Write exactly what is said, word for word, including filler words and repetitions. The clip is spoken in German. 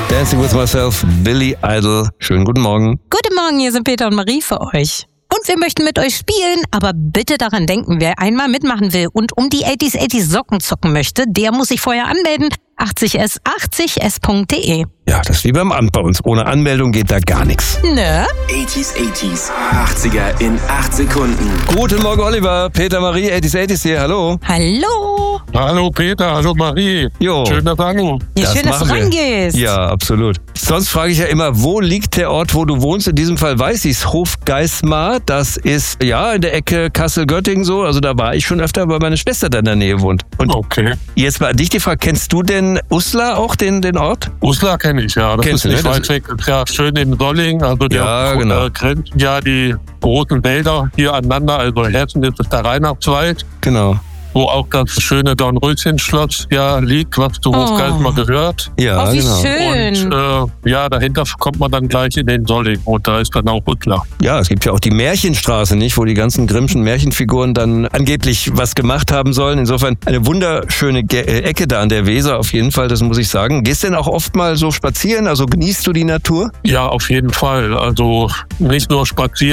Dancing with Myself, Billy Idol. Schönen guten Morgen. Guten Morgen, hier sind Peter und Marie für euch. Und wir möchten mit euch spielen, aber bitte daran denken, wer einmal mitmachen will und um die achtziger achtziger Socken zocken möchte, der muss sich vorher anmelden. achtzig S, achtzig S Punkt de. Ja, das ist wie beim Amt bei uns. Ohne Anmeldung geht da gar nichts. Ne? achtziger achtziger, achtziger in acht Sekunden. Guten Morgen, Oliver. Peter, Marie, achtziger achtziger hier. Hallo. Hallo. Hallo Peter, hallo Marie. Jo. Schön, dass du anrufst. Ja, Das schön, dass du machen wir. rangehst. Ja, absolut. Sonst frage ich ja immer, wo liegt der Ort, wo du wohnst? In diesem Fall weiß ich es. Hofgeismar. Das ist ja in der Ecke Kassel-Göttingen so. Also da war ich schon öfter, weil meine Schwester da in der Nähe wohnt. Und Okay. jetzt mal an dich die Frage, kennst du denn Uslar auch, den, den Ort? Uslar kenne ich, ja. Das Kennst ist du, nicht ne? Das weit weg. Ist ja schön in Solling. Also der Ja, genau. äh, grenzen ja die großen Wälder hier aneinander. Also Hessen ist es der Reinachtswald, Genau. wo auch das schöne Dornröschen-Schloss ja liegt, was zu Oh. Hofgeismar gehört. Ja, Oh, wie genau. schön. Und äh, ja, dahinter kommt man dann gleich in den Solling. Und da ist dann auch Uslar. Ja, es gibt ja auch die Märchenstraße, nicht, wo die ganzen Grimmschen Märchenfiguren dann angeblich was gemacht haben sollen. Insofern eine wunderschöne Ge äh, Ecke da an der Weser auf jeden Fall, das muss ich sagen. Gehst du denn auch oft mal so spazieren? Also genießt du die Natur? Ja, auf jeden Fall. Also nicht nur spazieren.